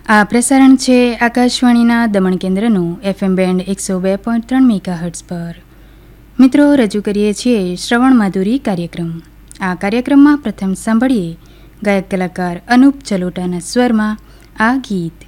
આ પ્રસારણ છે આકાશવાણીના દમણ કેન્દ્રનું FM બેન્ડ 102.3 મેગાહર્ટ્ઝ પર. મિત્રો, રજૂ કરીએ છીએ શ્રવણ માધુરી કાર્યક્રમ. આ કાર્યક્રમમાં પ્રથમ સાંભળીએ ગાયક કલાકાર અનુપ જલોટાના સ્વરમાં આ ગીત.